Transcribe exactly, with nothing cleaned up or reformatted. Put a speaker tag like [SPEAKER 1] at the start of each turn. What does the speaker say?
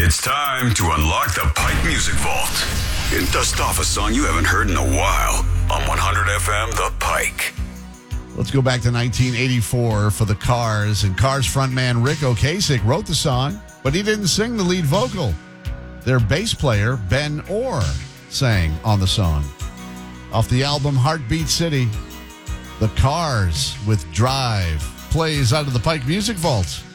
[SPEAKER 1] It's time to unlock the Pike Music Vault and dust off a song you haven't heard in a while on one hundred F M The Pike.
[SPEAKER 2] Let's go back to nineteen eighty-four for the Cars. And Cars frontman Rick Ocasek wrote the song, but he didn't sing the lead vocal. Their bass player, Ben Orr, sang on the song. Off the album Heartbeat City, the Cars with Drive plays out of the Pike Music Vault.